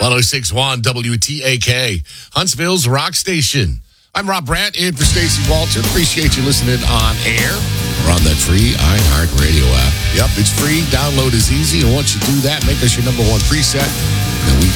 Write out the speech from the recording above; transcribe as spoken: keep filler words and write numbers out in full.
six point one W T A K, Huntsville's Rock Station. I'm Rob Brandt, in for Stacey Walter. Appreciate you listening on air. We're on that free iHeartRadio app. Yep, it's free. Download is easy. And once you do that, make us your number one preset. And we